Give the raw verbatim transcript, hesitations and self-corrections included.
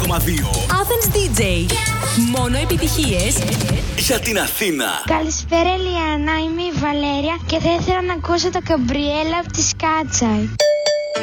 κόμμα δύο. Athens ντι τζέι. Μόνο επιτυχίες Για την Αθήνα. Καλησπέρα Λιάννα, είμαι η Βαλέρια και θα ήθελα να ακούσω το Καμπριέλα από τη Σκάτσα.